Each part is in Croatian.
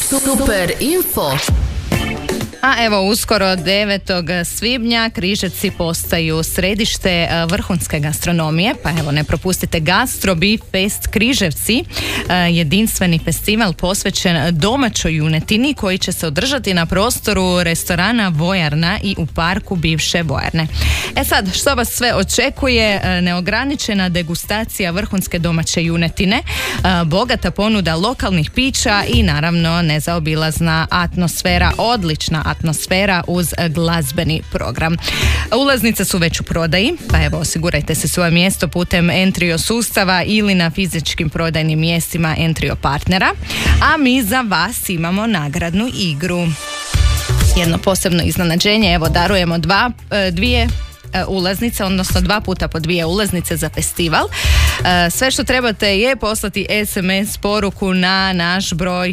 Super info. A evo, uskoro 9. svibnja Križevci postaju središte vrhunske gastronomije, pa evo ne propustite Gastrobi Fest Križevci, jedinstveni festival posvećen domaćoj junetini koji će se održati na prostoru restorana Vojarna i u parku bivše vojarne. E sad, što vas sve očekuje? Neograničena degustacija vrhunske domaće junetine, bogata ponuda lokalnih pića i naravno nezaobilazna atmosfera, odlična atmosfera uz glazbeni program. Ulaznice su već u prodaji, pa evo osigurajte se svoje mjesto putem Entrio sustava ili na fizičkim prodajnim mjestima Entrio partnera, a mi za vas imamo nagradnu igru. Jedno posebno iznenađenje, evo darujemo dvije ulaznice, odnosno 2 puta po 2 ulaznice za festival. Sve što trebate je poslati SMS poruku na naš broj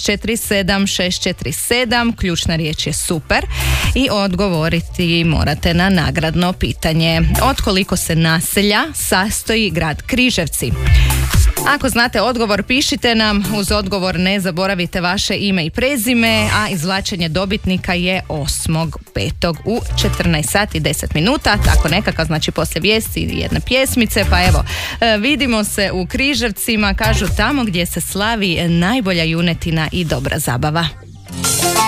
647, ključna riječ je super, i odgovoriti morate na nagradno pitanje: od koliko se naselja sastoji grad Križevci? Ako znate odgovor, pišite nam, uz odgovor ne zaboravite vaše ime i prezime, a izvlačenje dobitnika je 8.5. u 14 sati 10 minuta, tako nekako, znači poslije vijesti i jedne pjesmice, pa evo, vidimo se u Križevcima, kažu tamo gdje se slavi najbolja junetina i dobra zabava.